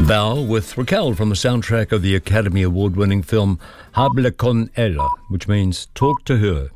Bow with Raquel from the soundtrack of the Academy Award-winning film Habla con ella, which means talk to her.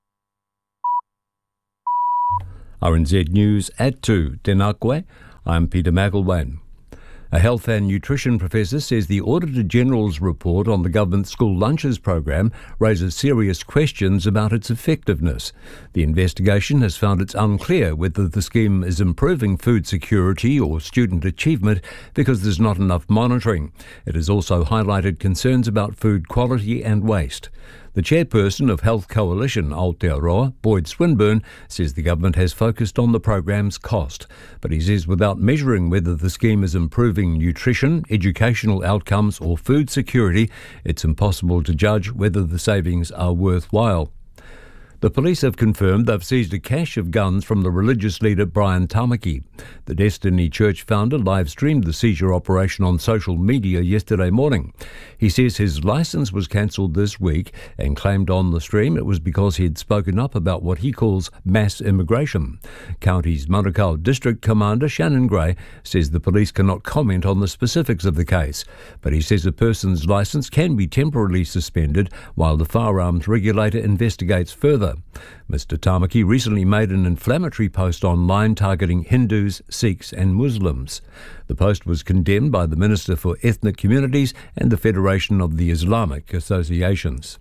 RNZ News at 2, Tenakwe. I'm Peter McElwain. A health and nutrition professor says the Auditor General's report on the government school lunches program raises serious questions about its effectiveness. The investigation has found it's unclear whether the scheme is improving food security or student achievement because there's not enough monitoring. It has also highlighted concerns about food quality and waste. The chairperson of Health Coalition Aotearoa, Boyd Swinburne, says the government has focused on the program's cost, but he says without measuring whether the scheme is improving nutrition, educational outcomes or food security, it's impossible to judge whether the savings are worthwhile. The police have confirmed they've seized a cache of guns from the religious leader Brian Tamaki. The Destiny Church founder live-streamed the seizure operation on social media yesterday morning. He says his licence was cancelled this week and claimed on the stream it was because he had spoken up about what he calls mass immigration. County's Manukau District Commander Shannon Gray says the police cannot comment on the specifics of the case, but he says a person's licence can be temporarily suspended while the firearms regulator investigates further. Mr. Tamaki recently made an inflammatory post online targeting Hindus, Sikhs and Muslims. The post was condemned by the Minister for Ethnic Communities and the Federation of the Islamic Associations.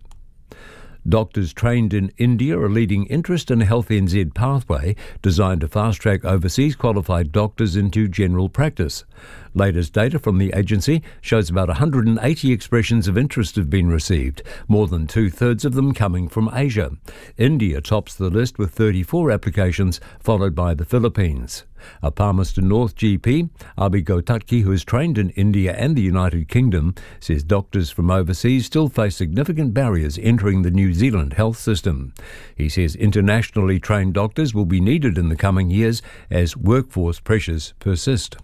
Doctors trained in India are leading interest in a Health NZ pathway designed to fast-track overseas qualified doctors into general practice. Latest data from the agency shows about 180 expressions of interest have been received, more than two-thirds of them coming from Asia. India tops the list with 34 applications, followed by the Philippines. A Palmerston North GP, Abi Gotatki, who is trained in India and the United Kingdom, says doctors from overseas still face significant barriers entering the New Zealand health system. He says internationally trained doctors will be needed in the coming years as workforce pressures persist.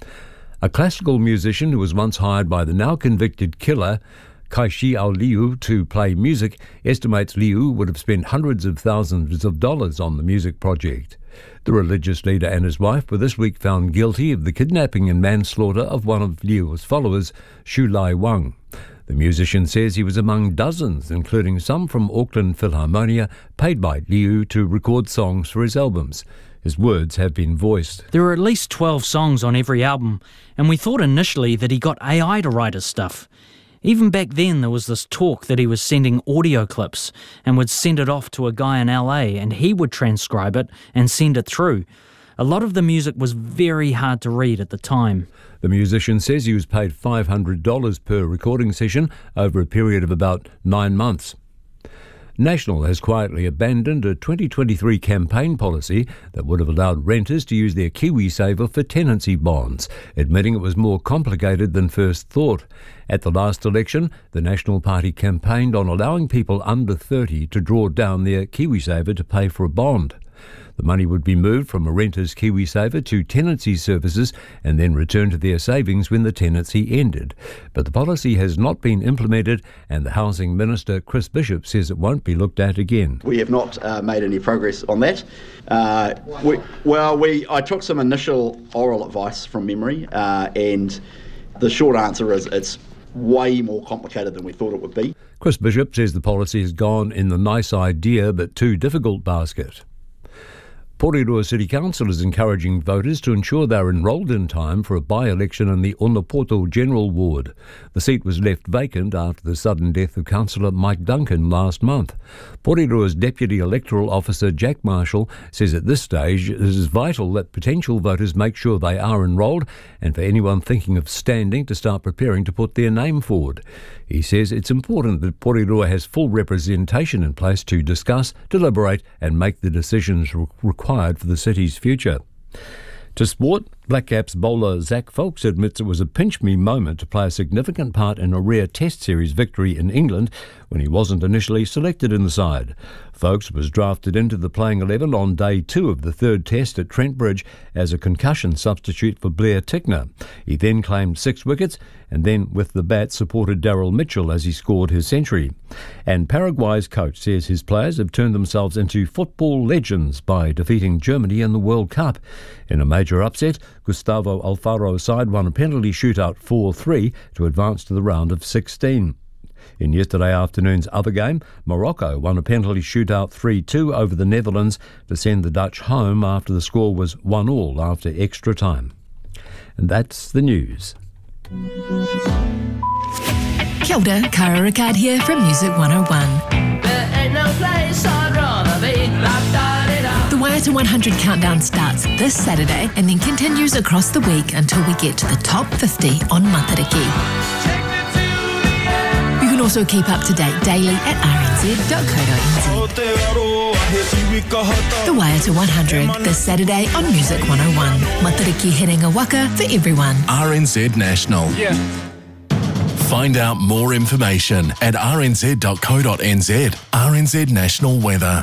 A classical musician who was once hired by the now convicted killer Kaishi Ao Liu to play music estimates Liu would have spent hundreds of thousands of dollars on the music project. The religious leader and his wife were this week found guilty of the kidnapping and manslaughter of one of Liu's followers, Shu Lai Wang. The musician says he was among dozens, including some from Auckland Philharmonia, paid by Liu to record songs for his albums. His words have been voiced. There are at least 12 songs on every album, and we thought initially that he got AI to write his stuff. Even back then there was this talk that he was sending audio clips and would send it off to a guy in LA and he would transcribe it and send it through. A lot of the music was very hard to read at the time. The musician says he was paid $500 per recording session over a period of about 9 months. National has quietly abandoned a 2023 campaign policy that would have allowed renters to use their KiwiSaver for tenancy bonds, admitting it was more complicated than first thought. At the last election, the National Party campaigned on allowing people under 30 to draw down their KiwiSaver to pay for a bond. The money would be moved from a renter's KiwiSaver to tenancy services and then returned to their savings when the tenancy ended. But the policy has not been implemented and the Housing Minister, Chris Bishop, says it won't be looked at again. We have not made any progress on that. I took some initial oral advice from memory and the short answer is it's way more complicated than we thought it would be. Chris Bishop says the policy has gone in the nice idea but too difficult basket. Porirua City Council is encouraging voters to ensure they are enrolled in time for a by-election in the Onopoto General Ward. The seat was left vacant after the sudden death of Councillor Mike Duncan last month. Porirua's Deputy Electoral Officer Jack Marshall says at this stage it is vital that potential voters make sure they are enrolled and for anyone thinking of standing to start preparing to put their name forward. He says it's important that Porirua has full representation in place to discuss, deliberate and make the decisions required for the city's future. To sport, Black Caps bowler Zach Folkes admits it was a pinch-me moment to play a significant part in a rare Test Series victory in England when he wasn't initially selected in the side. Folkes was drafted into the playing 11 on day 2 of the third Test at Trent Bridge as a concussion substitute for Blair Tickner. He then claimed 6 wickets and then with the bat supported Daryl Mitchell as he scored his century. And Paraguay's coach says his players have turned themselves into football legends by defeating Germany in the World Cup. In a major upset, Gustavo Alfaro's side won a penalty shootout 4-3 to advance to the round of 16. In yesterday afternoon's other game, Morocco won a penalty shootout 3-2 over the Netherlands to send the Dutch home after the score was 1-1 after extra time. And that's the news. Kia ora, Cara Ricard here from Music 101. There ain't no place I'd rather be. The Wire to 100 countdown starts this Saturday and then continues across the week until we get to the top 50 on Matariki. You can also keep up to date daily at rnz.co.nz. The Wire to 100 this Saturday on Music 101. Matariki Herenga Waka for everyone. RNZ National. Yeah. Find out more information at rnz.co.nz. RNZ National Weather.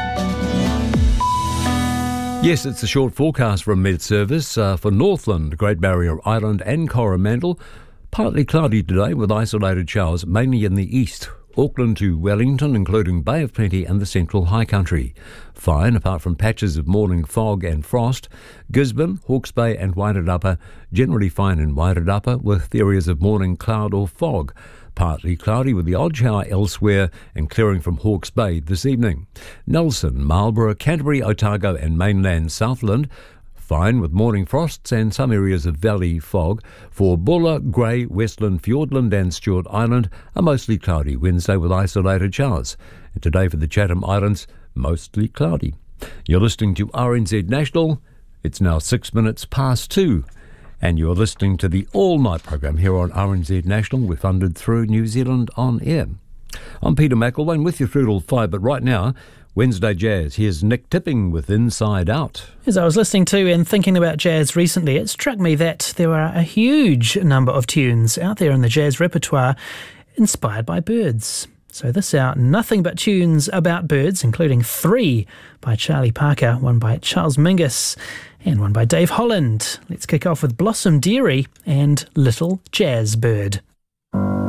Yes, it's a short forecast from Met Service for Northland, Great Barrier Island and Coromandel. Partly cloudy today with isolated showers, mainly in the east. Auckland to Wellington, including Bay of Plenty and the Central High Country. Fine, apart from patches of morning fog and frost. Gisborne, Hawke's Bay and Wairarapa, generally fine in Wairarapa with areas of morning cloud or fog. Partly cloudy with the odd shower elsewhere and clearing from Hawke's Bay this evening. Nelson, Marlborough, Canterbury, Otago and mainland Southland, fine with morning frosts and some areas of valley fog. For Bulla, Grey, Westland, Fiordland and Stewart Island, a mostly cloudy Wednesday with isolated showers. And today for the Chatham Islands, mostly cloudy. You're listening to RNZ National. It's now 2:06. And you're listening to the all-night program here on RNZ National. We're funded through New Zealand On Air. I'm Peter McElwain with you through till 5, but right now, Wednesday Jazz. Here's Nick Tipping with Inside Out. As I was listening to and thinking about jazz recently, it struck me that there are a huge number of tunes out there in the jazz repertoire inspired by birds. So this hour, nothing but tunes about birds, including 3 by Charlie Parker, 1 by Charles Mingus, and 1 by Dave Holland. Let's kick off with Blossom Dearie and Little Jazz Bird.